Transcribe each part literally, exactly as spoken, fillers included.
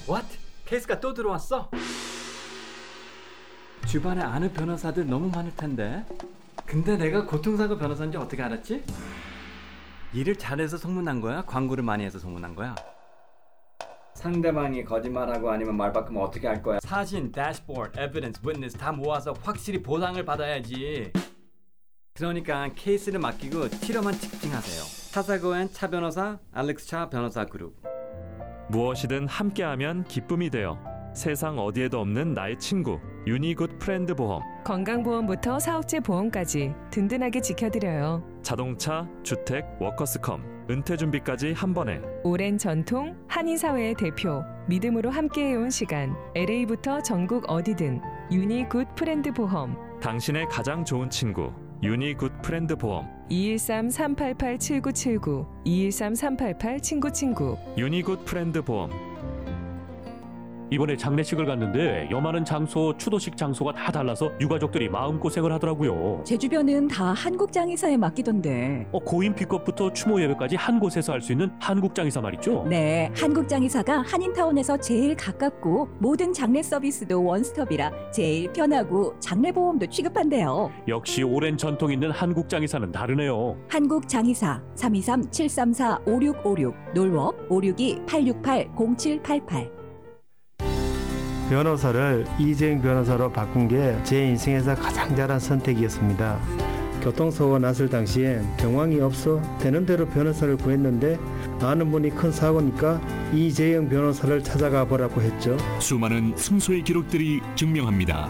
What? 케이스가 또 들어왔어? 주변에 아는 변호사들 너무 많을 텐데. 근데 내가 고통사고 변호사인지 어떻게 알았지? 일을 잘해서 소문난 거야? 광고를 많이 해서 소문난 거야? 상대방이 거짓말하고 아니면 말 바꾸면 어떻게 할 거야? 사진, 대시보드, 에비던스, 위트니스 다 모아서 확실히 보상을 받아야지. 그러니까 케이스를 맡기고 치료만 집중하세요. 타사고엔 차 변호사, 알렉스 차 변호사 그룹. 무엇이든 함께하면 기쁨이 되어 세상 어디에도 없는 나의 친구 유니굿 프렌드 보험. 건강보험부터 사업체 보험까지 든든하게 지켜드려요. 자동차, 주택, 워커스컴, 은퇴준비까지 한 번에. 오랜 전통, 한인사회의 대표, 믿음으로 함께해온 시간. 엘에이부터 전국 어디든 유니굿 프렌드 보험. 당신의 가장 좋은 친구 유니굿 프렌드 보험. 이일삼 삼팔팔 칠구칠구 이일삼 삼팔팔 친구친구. 유니굿 프렌드 보험. 이번에 장례식을 갔는데 여많은 장소, 추도식 장소가 다 달라서 유가족들이 마음고생을 하더라고요. 제 주변은 다 한국장의사에 맡기던데. 어, 고인 픽업부터 추모 예배까지 한 곳에서 할 수 있는 한국장의사 말이죠? 네, 한국장의사가 한인타운에서 제일 가깝고 모든 장례 서비스도 원스톱이라 제일 편하고 장례보험도 취급한대요. 역시 오랜 전통 있는 한국장의사는 다르네요. 한국장의사 삼이삼 칠삼사 오육오육 놀워 오육이 팔육팔 공칠팔팔. 변호사를 이재용 변호사로 바꾼 게 제 인생에서 가장 잘한 선택이었습니다. 교통사고 났을 당시엔 경황이 없어 되는 대로 변호사를 구했는데 아는 분이 큰 사고니까 이재용 변호사를 찾아가 보라고 했죠. 수많은 승소의 기록들이 증명합니다.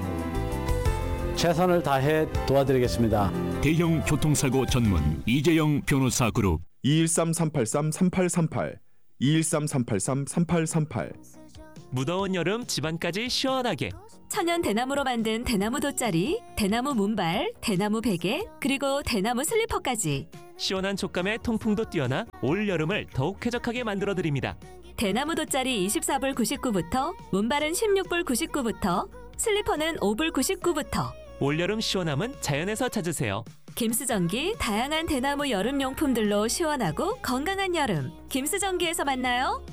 최선을 다해 도와드리겠습니다. 대형 교통사고 전문 이재용 변호사 그룹. 이일삼 삼팔삼 삼팔삼팔 이일삼 삼팔삼 삼팔삼팔. 무더운 여름 집안까지 시원하게 천연 대나무로 만든 대나무 돗자리, 대나무 문발, 대나무 베개, 그리고 대나무 슬리퍼까지 시원한 촉감에 통풍도 뛰어나 올 여름을 더욱 쾌적하게 만들어드립니다. 대나무 돗자리 이십사 불 구십구부터, 문발은 십육 불 구십구부터, 슬리퍼는 오 불 구십구부터. 올여름 시원함은 자연에서 찾으세요. 김수전기, 다양한 대나무 여름용품들로 시원하고 건강한 여름. 김수전기에서 만나요.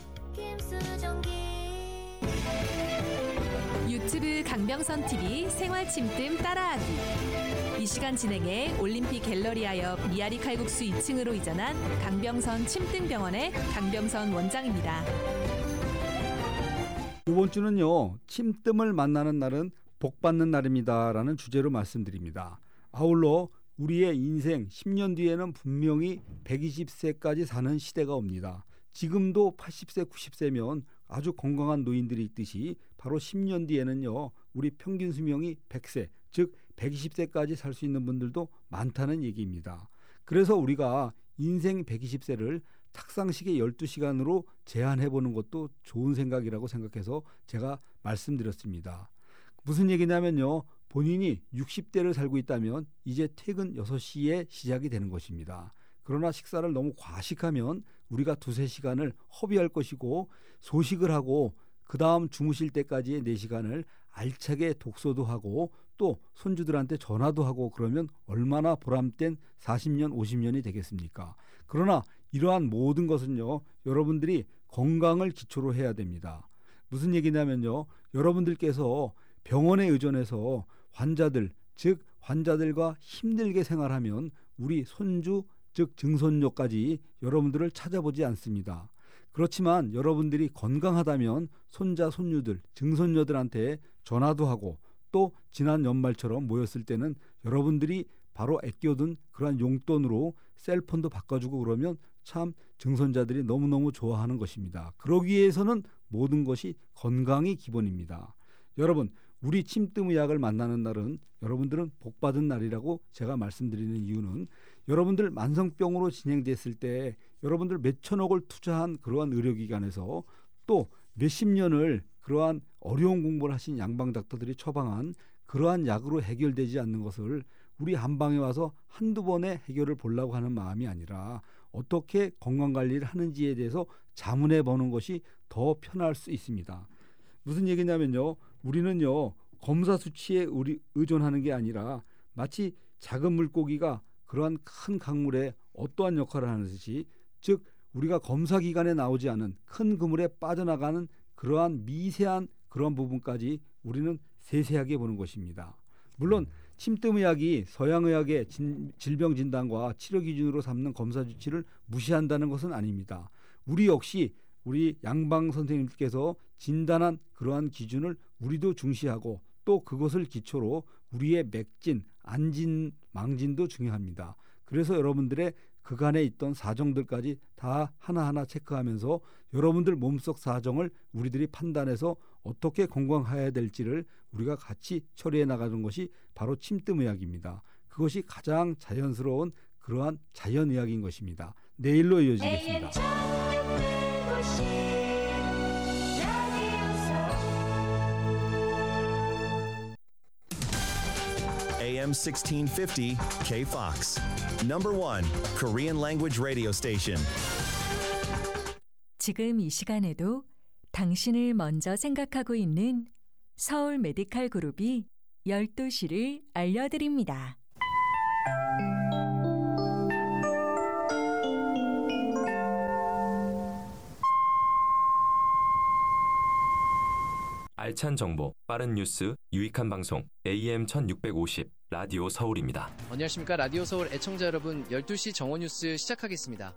유튜브 강병선 티비 생활 침뜸 따라하기. 이 시간 진행해 올림픽 갤러리아 옆 미아리 칼국수 이 층으로 이전한 강병선 침뜸병원의 강병선 원장입니다. 이번 주는요, 침뜸을 만나는 날은 복받는 날입니다라는 주제로 말씀드립니다. 아울러 우리의 인생 십 년 뒤에는 분명히 백이십 세까지 사는 시대가 옵니다. 지금도 팔십 세, 구십 세면 아주 건강한 노인들이 있듯이 바로 십 년 뒤에는요, 우리 평균 수명이 백 세, 즉 백이십 세까지 살 수 있는 분들도 많다는 얘기입니다. 그래서 우리가 인생 백이십 세를 탁상식의 열두 시간으로 제한해보는 것도 좋은 생각이라고 생각해서 제가 말씀드렸습니다. 무슨 얘기냐면요, 본인이 육십 대를 살고 있다면 이제 퇴근 여섯 시에 시작이 되는 것입니다. 그러나 식사를 너무 과식하면 우리가 두세 시간을 허비할 것이고, 소식을 하고 그 다음 주무실 때까지의 네 시간을 알차게 독서도 하고 또 손주들한테 전화도 하고 그러면 얼마나 보람된 사십 년, 오십 년이 되겠습니까? 그러나 이러한 모든 것은요, 여러분들이 건강을 기초로 해야 됩니다. 무슨 얘기냐면요, 여러분들께서 병원에 의존해서 환자들, 즉 환자들과 힘들게 생활하면 우리 손주, 즉 증손녀까지 여러분들을 찾아보지 않습니다. 그렇지만 여러분들이 건강하다면 손자, 손녀들, 증손녀들한테 전화도 하고 또 지난 연말처럼 모였을 때는 여러분들이 바로 아껴둔 그러한 용돈으로 셀폰도 바꿔주고 그러면 참 증손자들이 너무너무 좋아하는 것입니다. 그러기 위해서는 모든 것이 건강이 기본입니다. 여러분, 우리 침뜸의학을 만나는 날은 여러분들은 복받은 날이라고 제가 말씀드리는 이유는, 여러분들 만성병으로 진행됐을 때 여러분들 몇천억을 투자한 그러한 의료기관에서 또 몇십 년을 그러한 어려운 공부를 하신 양방 닥터들이 처방한 그러한 약으로 해결되지 않는 것을 우리 한방에 와서 한두 번에 해결을 보려고 하는 마음이 아니라 어떻게 건강관리를 하는지에 대해서 자문해 보는 것이 더 편할 수 있습니다. 무슨 얘기냐면요, 우리는요 검사 수치에 우리 의존하는 게 아니라 마치 작은 물고기가 그러한 큰 강물에 어떠한 역할을 하는 듯이, 즉 우리가 검사 기관에 나오지 않은 큰 그물에 빠져나가는 그러한 미세한 그런 부분까지 우리는 세세하게 보는 것입니다. 물론 침뜸의학이 서양의학의 진, 질병 진단과 치료 기준으로 삼는 검사 조치를 무시한다는 것은 아닙니다. 우리 역시 우리 양방 선생님께서 진단한 그러한 기준을 우리도 중시하고 또 그것을 기초로 우리의 맥진, 안진, 망진도 중요합니다. 그래서 여러분들의 그간에 있던 사정들까지 다 하나하나 체크하면서 여러분들 몸속 사정을 우리들이 판단해서 어떻게 건강해야 될지를 우리가 같이 처리해 나가는 것이 바로 침뜸의학입니다. 그것이 가장 자연스러운 그러한 자연의학인 것입니다. 내일로 이어지겠습니다. 에이엠 sixteen fifty K-Fox. Number one Korean language radio station. 지금 이 시간에도 당신을 먼저 생각하고 있는 서울 메디칼 그룹이 열두 시를 알려드립니다. 알찬 정보, 빠른 뉴스, 유익한 방송 에이엠 천육백오십 라디오 서울입니다. 안녕하십니까. 라디오 서울 애청자 여러분, 열두 시 정오 뉴스 시작하겠습니다.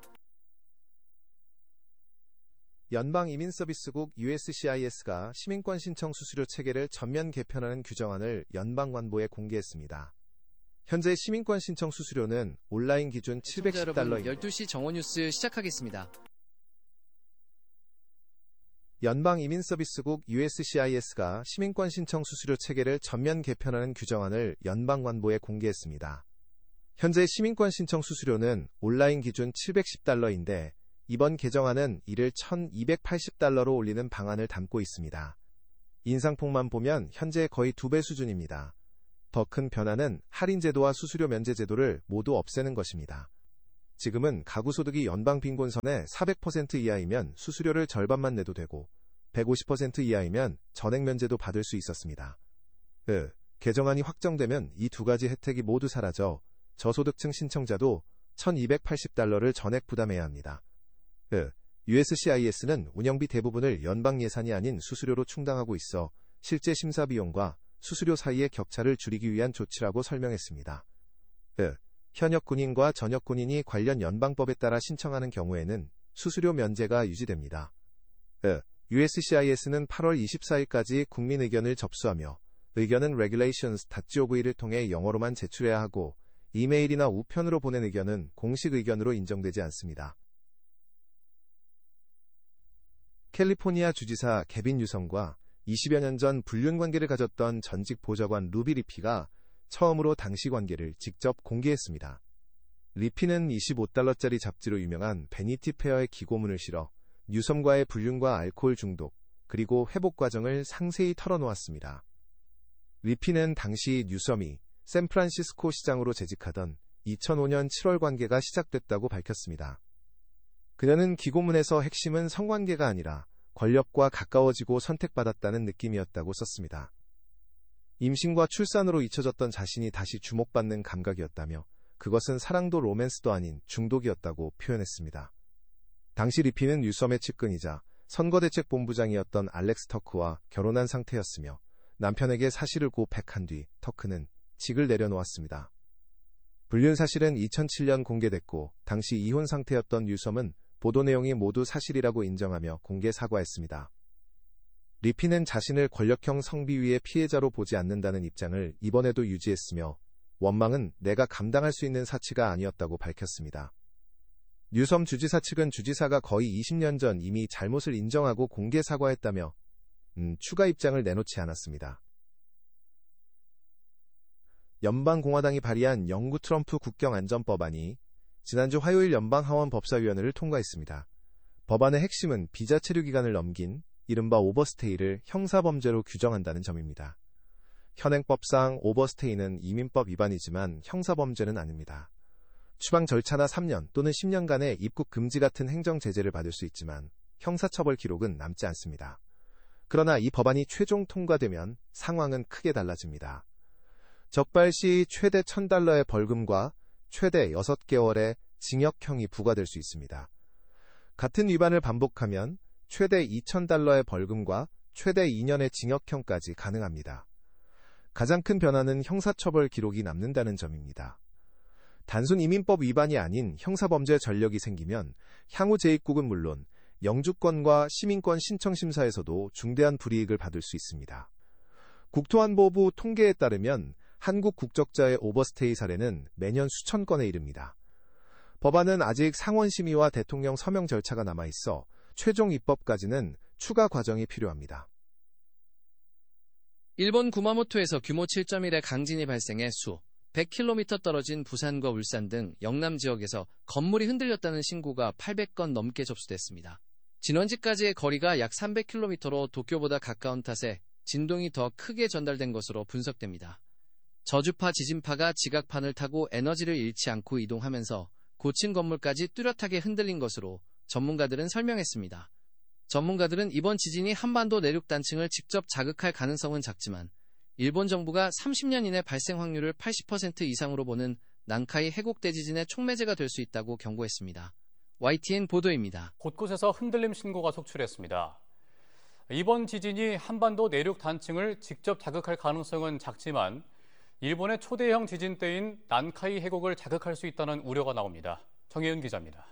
연방이민서비스국 유에스시아이에스가 시민권 신청 수수료 체계를 전면 개편하는 규정안을 연방관보에 공개했습니다. 현재 시민권 신청 수수료는 온라인 기준 칠백십 달러입니다. 열두 시 정오 뉴스 시작하겠습니다. 연방이민서비스국 유에스시아이에스가 시민권 신청 수수료 체계를 전면 개편하는 규정안을 연방관보에 공개했습니다. 현재 시민권 신청 수수료는 온라인 기준 칠백십 달러인데 이번 개정안은 이를 천이백팔십 달러로 올리는 방안을 담고 있습니다. 인상폭만 보면 현재 거의 두 배 수준입니다. 더 큰 변화는 할인 제도와 수수료 면제 제도를 모두 없애는 것입니다. 지금은 가구 소득이 연방 빈곤선의 사백 퍼센트 이하이면 수수료를 절반만 내도 되고 백오십 퍼센트 이하이면 전액 면제도 받을 수 있었습니다. 으, 개정안이 확정되면 이 두 가지 혜택이 모두 사라져 저소득층 신청자도 천이백팔십 달러를 전액 부담해야 합니다. 으, 유에스시아이에스는 운영비 대부분을 연방 예산이 아닌 수수료로 충당하고 있어 실제 심사 비용과 수수료 사이의 격차를 줄이기 위한 조치라고 설명했습니다. 으, 현역 군인과 전역 군인이 관련 연방법에 따라 신청하는 경우에는 수수료 면제가 유지됩니다. 으, 유에스시아이에스는 팔월 이십사일까지 국민 의견을 접수하며 의견은 regulations 닷 gov를 통해 영어로만 제출해야 하고 이메일이나 우편으로 보낸 의견은 공식 의견으로 인정되지 않습니다. 캘리포니아 주지사 개빈 뉴섬과 이십여 년 전 불륜 관계를 가졌던 전직 보좌관 루비 리피가 처음으로 당시 관계를 직접 공개했습니다. 리피는 이십오 달러짜리 잡지로 유명한 베니티 페어의 기고문을 실어 뉴섬과의 불륜과 알코올 중독, 그리고 회복 과정을 상세히 털어놓았습니다. 리피는 당시 뉴섬이 샌프란시스코 시장으로 재직하던 이천오 년 칠월 관계가 시작됐다고 밝혔습니다. 그녀는 기고문에서 핵심은 성관계가 아니라 권력과 가까워지고 선택받았다는 느낌이었다고 썼습니다. 임신과 출산으로 잊혀졌던 자신이 다시 주목받는 감각이었다며 그것은 사랑도 로맨스도 아닌 중독이었다고 표현했습니다. 당시 리피는 뉴섬의 측근이자 선거대책본부장이었던 알렉스 터크와 결혼한 상태였으며 남편에게 사실을 고백한 뒤 터크는 직을 내려놓았습니다. 불륜 사실은 이천칠 년 공개됐고 당시 이혼 상태였던 뉴섬은 보도 내용이 모두 사실이라고 인정하며 공개 사과했습니다. 리피는 자신을 권력형 성비위의 피해자로 보지 않는다는 입장을 이번에도 유지했으며 원망은 내가 감당할 수 있는 사치가 아니었다고 밝혔습니다. 뉴섬 주지사 측은 주지사가 거의 이십 년 전 이미 잘못을 인정하고 공개 사과했다며 음, 추가 입장을 내놓지 않았습니다. 연방공화당이 발의한 영구 트럼프 국경안전법안이 지난주 화요일 연방하원법사위원회를 통과했습니다. 법안의 핵심은 비자 체류 기간을 넘긴 이른바 오버스테이를 형사범죄로 규정한다는 점입니다. 현행법상 오버스테이는 이민법 위반이지만 형사범죄는 아닙니다. 추방 절차나 삼 년 또는 십 년간의 입국 금지 같은 행정 제재를 받을 수 있지만 형사처벌 기록은 남지 않습니다. 그러나 이 법안이 최종 통과되면 상황은 크게 달라집니다. 적발 시 최대 천 달러의 벌금과 최대 여섯 개월의 징역형이 부과될 수 있습니다. 같은 위반을 반복하면 최대 이천 달러의 벌금과 최대 이 년의 징역형까지 가능합니다. 가장 큰 변화는 형사처벌 기록이 남는다는 점입니다. 단순 이민법 위반이 아닌 형사범죄 전력이 생기면 향후 재입국은 물론 영주권과 시민권 신청심사에서도 중대한 불이익을 받을 수 있습니다. 국토안보부 통계에 따르면 한국 국적자의 오버스테이 사례는 매년 수천 건에 이릅니다. 법안은 아직 상원 심의와 대통령 서명 절차가 남아있어 최종 입법까지는 추가 과정이 필요합니다. 일본 구마모토에서 규모 칠 점 일의 강진이 발생해 수 백 킬로미터 떨어진 부산과 울산 등 영남 지역에서 건물이 흔들렸다는 신고가 팔백 건 넘게 접수됐습니다. 진원지까지의 거리가 약 삼백 킬로미터로 도쿄보다 가까운 탓에 진동이 더 크게 전달된 것으로 분석됩니다. 저주파 지진파가 지각판을 타고 에너지를 잃지 않고 이동하면서 고층 건물까지 뚜렷하게 흔들린 것으로 전문가들은 설명했습니다. 전문가들은 이번 지진이 한반도 내륙 단층을 직접 자극할 가능성은 작지만 일본 정부가 삼십 년 이내 발생 확률을 팔십 퍼센트 이상으로 보는 난카이 해곡 대지진의 촉매제가 될 수 있다고 경고했습니다. 와이티엔 보도입니다. 곳곳에서 흔들림 신고가 속출했습니다. 이번 지진이 한반도 내륙 단층을 직접 자극할 가능성은 작지만 일본의 초대형 지진 때인 난카이 해곡을 자극할 수 있다는 우려가 나옵니다. 정혜은 기자입니다.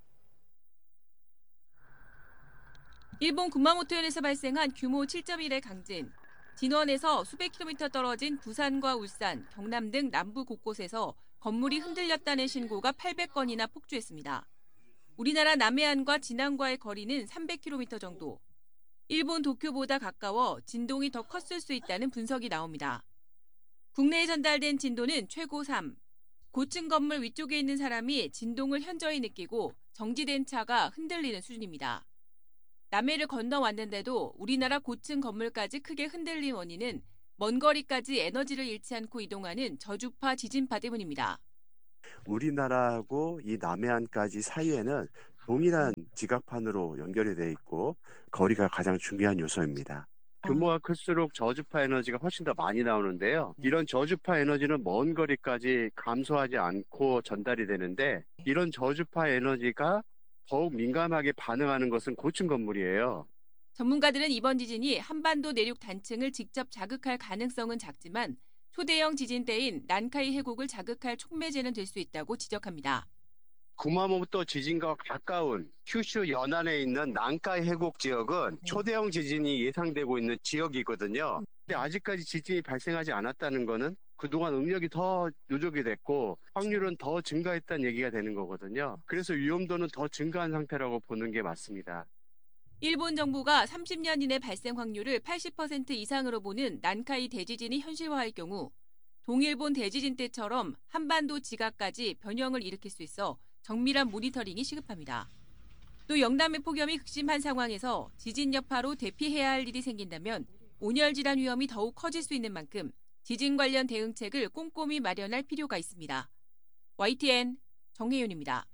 일본 구마모토현에서 발생한 규모 칠 점 일의 강진. 진원에서 수백 킬로미터 떨어진 부산과 울산, 경남 등 남부 곳곳에서 건물이 흔들렸다는 신고가 팔백 건이나 폭주했습니다. 우리나라 남해안과 진안과의 거리는 삼백 킬로미터 정도. 일본 도쿄보다 가까워 진동이 더 컸을 수 있다는 분석이 나옵니다. 국내에 전달된 진도는 최고 삼. 고층 건물 위쪽에 있는 사람이 진동을 현저히 느끼고 정지된 차가 흔들리는 수준입니다. 남해를 건너왔는데도 우리나라 고층 건물까지 크게 흔들린 원인은 먼 거리까지 에너지를 잃지 않고 이동하는 저주파 지진파 때문입니다. 우리나라하고 이 남해안까지 사이에는 동일한 지각판으로 연결이 돼 있고 거리가 가장 중요한 요소입니다. 규모가 클수록 저주파 에너지가 훨씬 더 많이 나오는데요. 이런 저주파 에너지는 먼 거리까지 감소하지 않고 전달이 되는데 이런 저주파 에너지가 더욱 민감하게 반응하는 것은 고층 건물이에요. 전문가들은 이번 지진이 한반도 내륙 단층을 직접 자극할 가능성은 작지만 초대형 지진 때인 난카이 해곡을 자극할 촉매제는 될 수 있다고 지적합니다. 구마모토 지진과 가까운 큐슈 연안에 있는 난카이 해곡 지역은 초대형 지진이 예상되고 있는 지역이거든요. 근데 아직까지 지진이 발생하지 않았다는 거는 그동안 응력이 더 누적이 됐고 확률은 더 증가했다는 얘기가 되는 거거든요. 그래서 위험도는 더 증가한 상태라고 보는 게 맞습니다. 일본 정부가 삼십 년 이내 발생 확률을 팔십 퍼센트 이상으로 보는 난카이 대지진이 현실화할 경우 동일본 대지진 때처럼 한반도 지각까지 변형을 일으킬 수 있어 정밀한 모니터링이 시급합니다. 또 영남의 폭염이 극심한 상황에서 지진 여파로 대피해야 할 일이 생긴다면 온열 질환 위험이 더욱 커질 수 있는 만큼 지진 관련 대응책을 꼼꼼히 마련할 필요가 있습니다. 와이티엔 정혜윤입니다.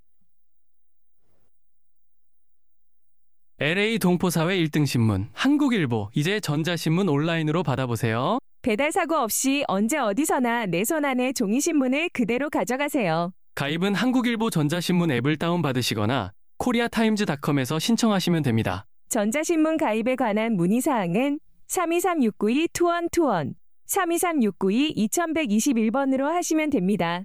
엘에이 동포사회 일 등 신문 한국일보, 이제 전자신문 온라인으로 받아보세요. 배달 사고 없이 언제 어디서나 내 손 안에 종이신문을 그대로 가져가세요. 가입은 한국일보 전자신문 앱을 다운받으시거나 코리아타임즈닷컴에서 신청하시면 됩니다. 전자신문 가입에 관한 문의사항은 삼이삼 육구이 이일이일, 삼이삼 육구이 이일이일 번으로 하시면 됩니다.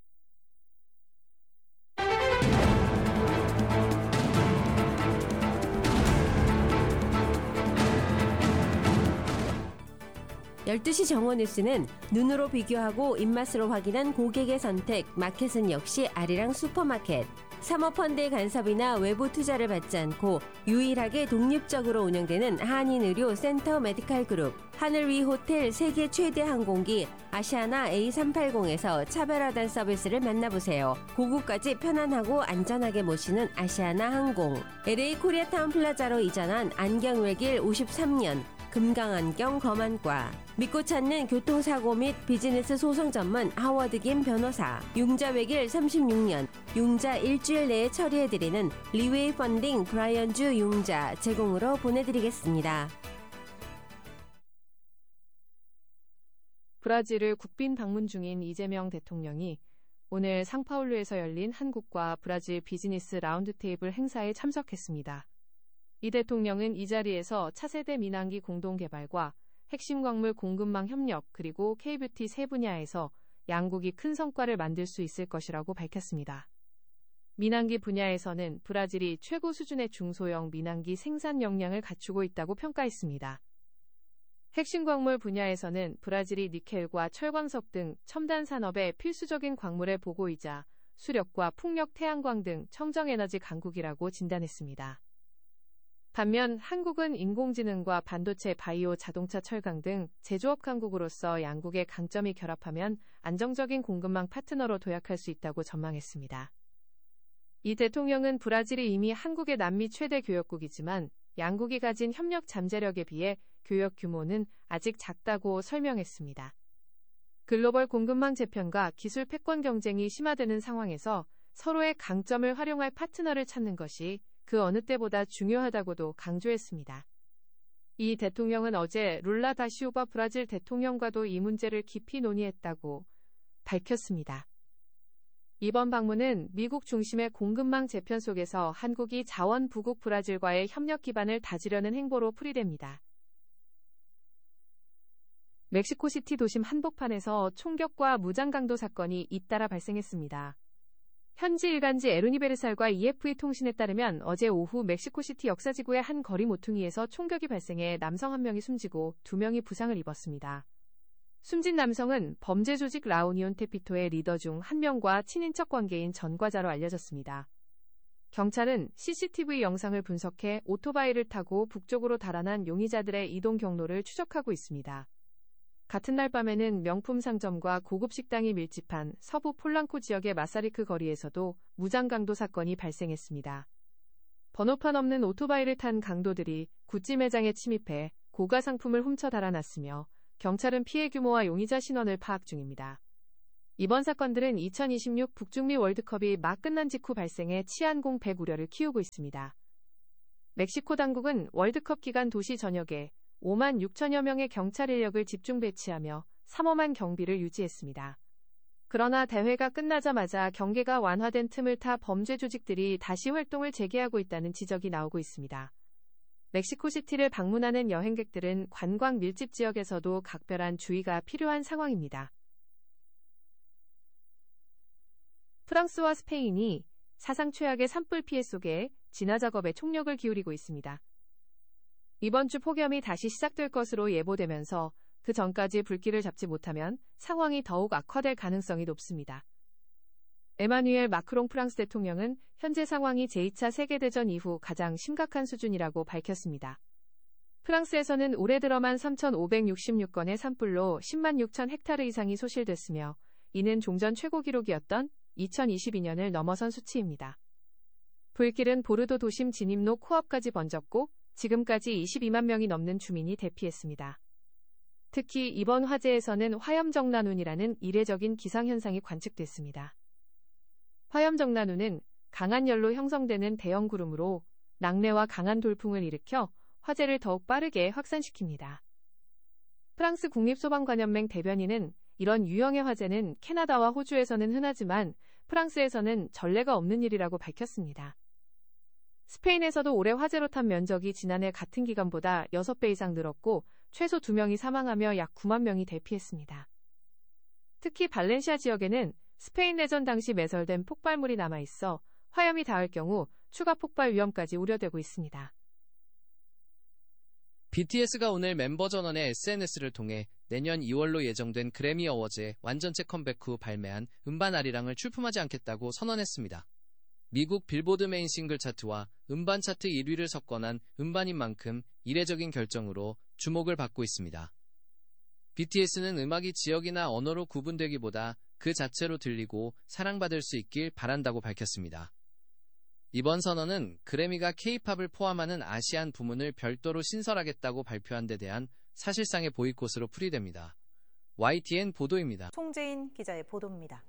열두 시 정오뉴스는 눈으로 비교하고 입맛으로 확인한 고객의 선택, 마켓은 역시 아리랑 슈퍼마켓. 사모펀드의 간섭이나 외부 투자를 받지 않고 유일하게 독립적으로 운영되는 한인의료 센터 메디칼 그룹, 하늘 위 호텔 세계 최대 항공기 아시아나 에이 삼백팔십에서 차별화된 서비스를 만나보세요. 고국까지 편안하고 안전하게 모시는 아시아나 항공. 엘에이 코리아타운 플라자로 이전한 안경외길 오십삼 년. 금강안경 검안과. 믿고 찾는 교통사고 및 비즈니스 소송 전문 하워드 김 변호사. 융자 외길 삼십육 년. 융자 일주일 내에 처리해드리는 리웨이 펀딩 브라이언주 융자 제공으로 보내드리겠습니다. 브라질을 국빈 방문 중인 이재명 대통령이 오늘 상파울루에서 열린 한국과 브라질 비즈니스 라운드테이블 행사에 참석했습니다. 이 대통령은 이 자리에서 차세대 민항기 공동개발과 핵심 광물 공급망 협력 그리고 K뷰티 세 분야에서 양국이 큰 성과를 만들 수 있을 것이라고 밝혔습니다. 민항기 분야에서는 브라질이 최고 수준의 중소형 민항기 생산 역량을 갖추고 있다고 평가했습니다. 핵심 광물 분야에서는 브라질이 니켈과 철광석 등 첨단 산업의 필수적인 광물의 보고이자 수력과 풍력 태양광 등 청정에너지 강국이라고 진단했습니다. 반면 한국은 인공지능과 반도체, 바이오, 자동차, 철강 등 제조업 강국으로서 양국의 강점이 결합하면 안정적인 공급망 파트너로 도약할 수 있다고 전망했습니다. 이 대통령은 브라질이 이미 한국의 남미 최대 교역국이지만 양국이 가진 협력 잠재력에 비해 교역 규모는 아직 작다고 설명했습니다. 글로벌 공급망 재편과 기술 패권 경쟁이 심화되는 상황에서 서로의 강점을 활용할 파트너를 찾는 것이 그 어느 때보다 중요하다고도 강조했습니다. 이 대통령은 어제 룰라 다 시우바 브라질 대통령과도 이 문제를 깊이 논의했다고 밝혔습니다. 이번 방문은 미국 중심의 공급망 재편 속에서 한국이 자원 부국 브라질과의 협력 기반을 다지려는 행보로 풀이됩니다. 멕시코시티 도심 한복판에서 총격과 무장강도 사건이 잇따라 발생했습니다. 현지 일간지 에루니베르살과 이에프이 통신에 따르면 어제 오후 멕시코시티 역사지구의 한 거리 모퉁이에서 총격이 발생해 남성 한 명이 숨지고 두 명이 부상을 입었습니다. 숨진 남성은 범죄 조직 라우니온 테피토의 리더 중 한 명과 친인척 관계인 전과자로 알려졌습니다. 경찰은 씨씨티비 영상을 분석해 오토바이를 타고 북쪽으로 달아난 용의자들의 이동 경로를 추적하고 있습니다. 같은 날 밤에는 명품 상점과 고급 식당이 밀집한 서부 폴랑코 지역의 마사리크 거리에서도 무장강도 사건이 발생했습니다. 번호판 없는 오토바이를 탄 강도들이 구찌 매장에 침입해 고가 상품을 훔쳐 달아났으며 경찰은 피해 규모와 용의자 신원을 파악 중입니다. 이번 사건들은 이천이십육 북중미 월드컵이 막 끝난 직후 발생해 치안 공백 우려를 키우고 있습니다. 멕시코 당국은 월드컵 기간 도시 전역에 오만 육천여 명의 경찰 인력을 집중 배치하며 삼엄한 경비를 유지했습니다. 그러나 대회가 끝나자마자 경계가 완화된 틈을 타 범죄 조직들이 다시 활동을 재개하고 있다는 지적이 나오고 있습니다. 멕시코시티를 방문하는 여행객들은 관광 밀집 지역에서도 각별한 주의가 필요한 상황입니다. 프랑스와 스페인이 사상 최악의 산불 피해 속에 진화 작업에 총력을 기울이고 있습니다. 이번 주 폭염이 다시 시작될 것으로 예보되면서 그 전까지 불길을 잡지 못하면 상황이 더욱 악화될 가능성이 높습니다. 에마뉘엘 마크롱 프랑스 대통령은 현재 상황이 제이 차 세계대전 이후 가장 심각한 수준이라고 밝혔습니다. 프랑스에서는 올해 들어만 삼천오백육십육 건의 산불로 십만 육천 헥타르 이상이 소실됐으며 이는 종전 최고 기록이었던 이천이십이 년을 넘어선 수치입니다. 불길은 보르도 도심 진입로 코앞까지 번졌고 지금까지 이십이만 명이 넘는 주민이 대피했습니다. 특히 이번 화재에서는 화염정난운이라는 이례적인 기상현상이 관측됐습니다. 화염정난운은 강한 열로 형성되는 대형 구름으로 낙뢰와 강한 돌풍을 일으켜 화재를 더욱 빠르게 확산시킵니다. 프랑스 국립소방관연맹 대변인은 이런 유형의 화재는 캐나다와 호주에서는 흔하지만 프랑스에서는 전례가 없는 일이라고 밝혔습니다. 스페인에서도 올해 화재로 탄 면적이 지난해 같은 기간보다 여섯 배 이상 늘었고 최소 두 명이 사망하며 약 구만 명이 대피했습니다. 특히 발렌시아 지역에는 스페인 내전 당시 매설된 폭발물이 남아있어 화염이 닿을 경우 추가 폭발 위험까지 우려되고 있습니다. 비티에스가 오늘 멤버 전원의 에스엔에스를 통해 내년 이월로 예정된 그래미 어워즈의 완전체 컴백 후 발매한 음반 아리랑을 출품하지 않겠다고 선언했습니다. 미국 빌보드 메인 싱글 차트와 음반 차트 일 위를 석권한 음반인 만큼 이례적인 결정으로 주목을 받고 있습니다. 비티에스는 음악이 지역이나 언어로 구분되기보다 그 자체로 들리고 사랑받을 수 있길 바란다고 밝혔습니다. 이번 선언은 그래미가 K-팝을 포함하는 아시안 부문을 별도로 신설하겠다고 발표한 데 대한 사실상의 보이콧으로 풀이됩니다. 와이티엔 보도입니다. 송재인 기자의 보도입니다.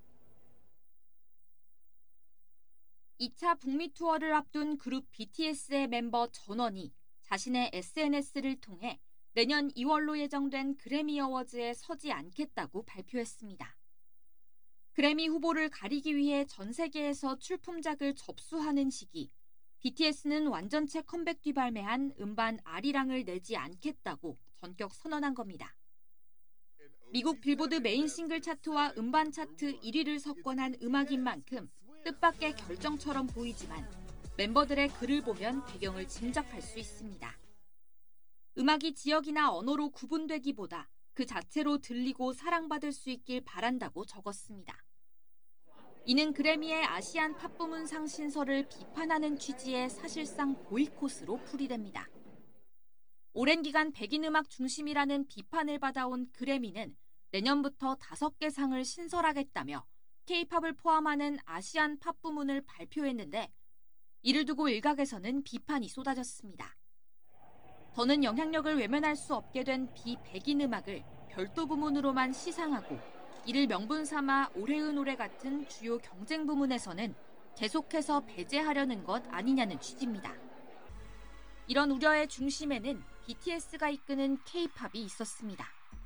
이 차 북미 투어를 앞둔 그룹 비티에스의 멤버 전원이 자신의 에스엔에스를 통해 내년 이월로 예정된 그래미 어워즈에 서지 않겠다고 발표했습니다. 그래미 후보를 가리기 위해 전 세계에서 출품작을 접수하는 시기, 비티에스는 완전체 컴백 뒤 발매한 음반 아리랑을 내지 않겠다고 전격 선언한 겁니다. 미국 빌보드 메인 싱글 차트와 음반 차트 일 위를 석권한 음악인 만큼 뜻밖의 결정처럼 보이지만 멤버들의 글을 보면 배경을 짐작할 수 있습니다. 음악이 지역이나 언어로 구분되기보다 그 자체로 들리고 사랑받을 수 있길 바란다고 적었습니다. 이는 그래미의 아시안 팝 부문 상 신설을 비판하는 취지의 사실상 보이콧으로 풀이됩니다. 오랜 기간 백인 음악 중심이라는 비판을 받아온 그래미는 내년부터 다섯 개 상을 신설하겠다며 K-팝을 포함하는 아시안 팝 부문을 발표했는데 이를 두고 일각에서는 비판이 쏟아졌습니다. 더는 영향력을 외면할 수 없게 된 비백인 음악을 별도 부문으로만 시상하고 이를 명분 삼아 올해의 노래 같은 주요 경쟁 부문에서는 계속해서 배제하려는 것 아니냐는 취지입니다. 이런 우려의 중심에는 비티에스가 이끄는 K-팝이 있었습니다.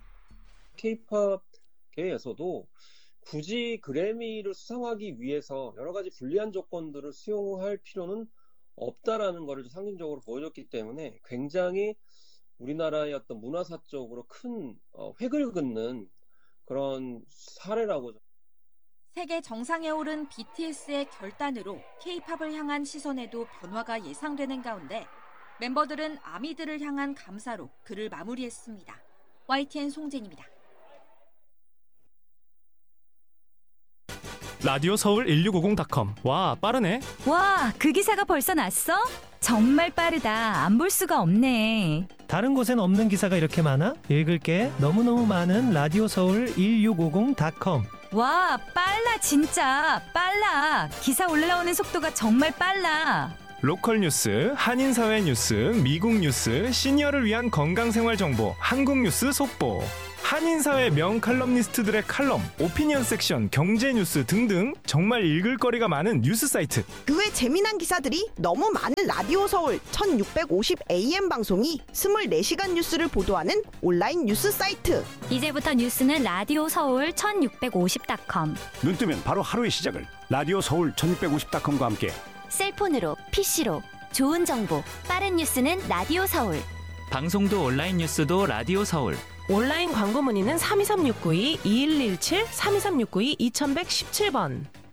K-팝계에서도 굳이 그래미를 수상하기 위해서 여러 가지 불리한 조건들을 수용할 필요는 없다라는 것을 상징적으로 보여줬기 때문에 굉장히 우리나라의 어떤 문화사적으로 큰 획을 긋는 그런 사례라고. 세계 정상에 오른 비티에스의 결단으로 K-팝을 향한 시선에도 변화가 예상되는 가운데 멤버들은 아미들을 향한 감사로 글을 마무리했습니다. 와이티엔 송진입니다. 라디오 서울 일육오공 닷컴. 와, 빠르네. 와, 그 기사가 벌써 났어? 정말 빠르다. 안 볼 수가 없네. 다른 곳엔 없는 기사가 이렇게 많아? 읽을게. 너무너무 많은 라디오 서울 일육오공 닷컴. 와, 빨라 진짜. 빨라. 기사 올라오는 속도가 정말 빨라. 로컬 뉴스, 한인사회 뉴스, 미국 뉴스, 시니어를 위한 건강생활 정보, 한국 뉴스 속보. 한인사회 명 칼럼니스트들의 칼럼, 오피니언 섹션, 경제 뉴스 등등 정말 읽을 거리가 많은 뉴스 사이트. 그 외 재미난 기사들이 너무 많은 라디오 서울 천육백오십 에이엠 방송이 이십사 시간 뉴스를 보도하는 온라인 뉴스 사이트. 이제부터 뉴스는 라디오 서울 천육백오십 닷컴. 눈 뜨면 바로 하루의 시작을 라디오 서울 천육백오십 닷컴과 함께. 셀폰으로, 피시로 좋은 정보, 빠른 뉴스는 라디오 서울. 방송도 온라인 뉴스도 라디오 서울. 온라인 광고 문의는 삼이삼육구이 이일일칠 삼이삼육구이 이천백십칠 번.